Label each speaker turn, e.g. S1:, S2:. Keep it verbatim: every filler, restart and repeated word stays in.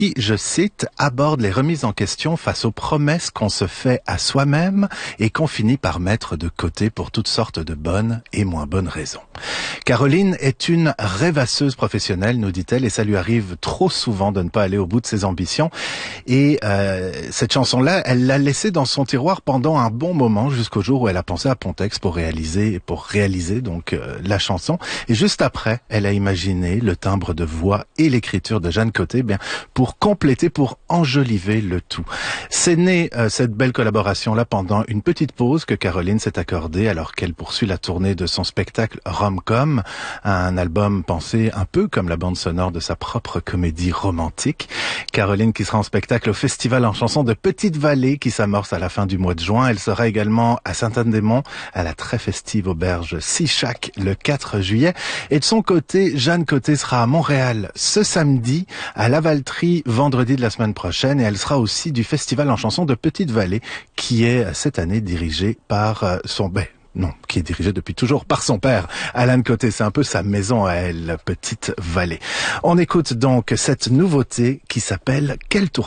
S1: qui, je cite, aborde les remises en question face aux promesses qu'on se fait à soi-même et qu'on finit par mettre de côté pour toutes sortes de bonnes et moins bonnes raisons. Caroline est une rêvasseuse professionnelle, nous dit-elle, et ça lui arrive trop souvent de ne pas aller au bout de ses ambitions. Et euh, cette chanson-là, elle l'a laissée dans son tiroir pendant un bon moment, jusqu'au jour où elle a pensé à Pontex pour réaliser, pour réaliser donc euh, la chanson. Et juste après, elle a imaginé le timbre de voix et l'écriture de Jeanne Cocteau, bien pour compléter, pour enjoliver le tout. C'est né euh, cette belle collaboration-là pendant une petite pause que Caroline s'est accordée alors qu'elle poursuit la tournée de son spectacle Rom-Com, un album pensé un peu comme la bande sonore de sa propre comédie romantique. Caroline qui sera en spectacle au Festival en chanson de Petite-Vallée qui s'amorce à la fin du mois de juin. Elle sera également à Sainte-Anne-des-Monts à la très festive auberge Sichac le quatre juillet. Et de son côté, Jeanne Cocteau sera à Montréal ce samedi, à Lavaltrie vendredi de la semaine prochaine, et elle sera aussi du Festival en chanson de Petite-Vallée qui est cette année dirigé par son... Ben, non, qui est dirigé depuis toujours par son père, Alan Cocteau. C'est un peu sa maison à elle, Petite-Vallée. On écoute donc cette nouveauté qui s'appelle « Quel tourment ».